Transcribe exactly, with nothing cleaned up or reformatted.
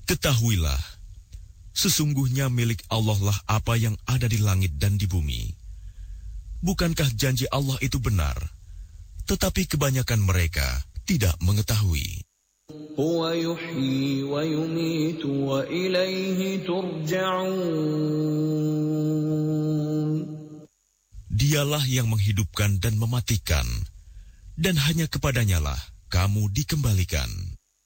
Ketahuilah, sesungguhnya milik Allah lah apa yang ada di langit dan di bumi. Bukankah janji Allah itu benar? Tetapi kebanyakan mereka tidak mengetahui. Huwa yuhyi wa yumitu wa ilaihi turja'un. Dialah yang menghidupkan dan mematikan, dan hanya kepadanyalah kamu dikembalikan.